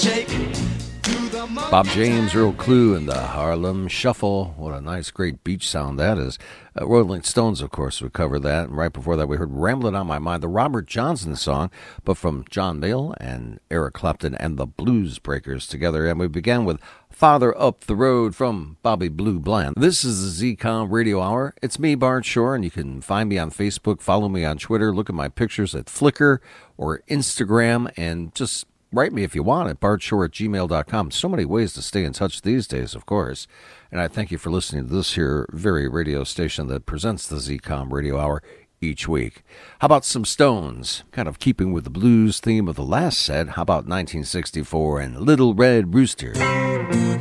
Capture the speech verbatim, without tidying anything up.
Bob James, Earl Klugh, and the Harlem Shuffle. What a nice, great beach sound that is. Uh, Rolling Stones, of course, would cover that. And right before that, we heard Ramblin' on My Mind, the Robert Johnson song, but from John Mayall and Eric Clapton and the Blues Breakers together. And we began with Farther Up the Road from Bobby Blue Bland. This is the Z COM Radio Hour. It's me, Bart Shore, and you can find me on Facebook, follow me on Twitter, look at my pictures at Flickr or Instagram, and just write me if you want at bart shore at gmail dot com. So many ways to stay in touch these days, of course. And I thank you for listening to this here very radio station that presents the Z COM Radio Hour each week. How about some Stones? Kind of keeping with the blues theme of the last set, how about nineteen sixty-four and Little Red Rooster?